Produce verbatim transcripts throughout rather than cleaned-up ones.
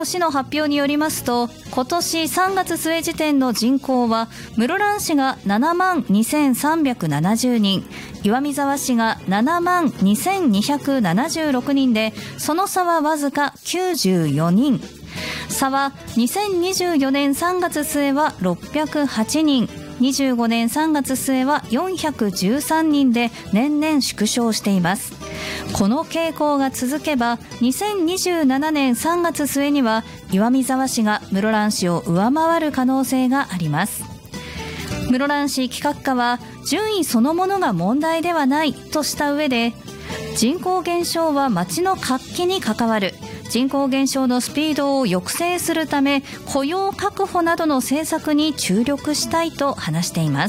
市の発表によりますと、今年さんがつ末時点の人口は室蘭市がななまんにせんさんびゃくななじゅうにん、岩見沢市がななまんにせんにひゃくななじゅうろくにんで、その差はわずかきゅうじゅうよにん。差はにせんにじゅうよねんさんがつ末はろっぴゃくはちにん、にじゅうごねんさんがつ末はよんひゃくじゅうさんにんで年々縮小しています。この傾向が続けばにせんにじゅうななねんさんがつ末には岩見沢市が室蘭市を上回る可能性があります。室蘭市企画課は順位そのものが問題ではないとした上で、人口減少は町の活気に関わる、人口減少のスピードを抑制するため雇用確保などの政策に注力したいと話しています。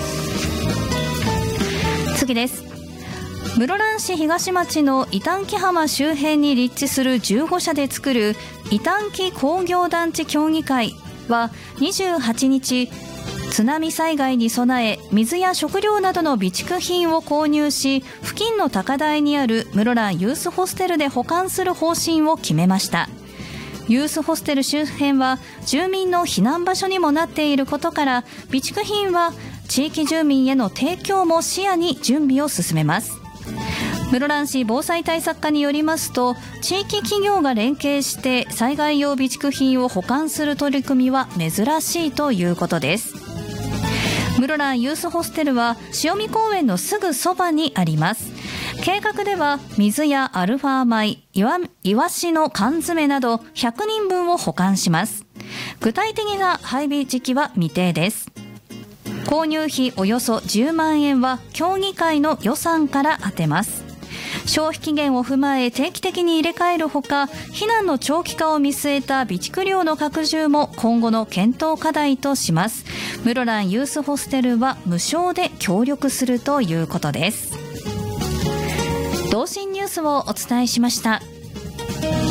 次です。室蘭市東町の伊丹木浜周辺に立地するじゅうごしゃで作る伊丹木工業団地協議会はにじゅうはちにち、津波災害に備え水や食料などの備蓄品を購入し、付近の高台にある室蘭ユースホステルで保管する方針を決めました。ユースホステル周辺は住民の避難場所にもなっていることから、備蓄品は地域住民への提供も視野に準備を進めます。室蘭市防災対策課によりますと、地域企業が連携して災害用備蓄品を保管する取り組みは珍しいということです。室蘭ユースホステルは潮見公園のすぐそばにあります。計画では水やアルファ米、イワ、イワシの缶詰などひゃくにんぶんを保管します。具体的な配備時期は未定です。購入費およそじゅうまんえんは協議会の予算から充てます。消費期限を踏まえ定期的に入れ替えるほか、避難の長期化を見据えた備蓄量の拡充も今後の検討課題とします。室蘭ユースホステルは無償で協力するということです。同心ニュースをお伝えしました。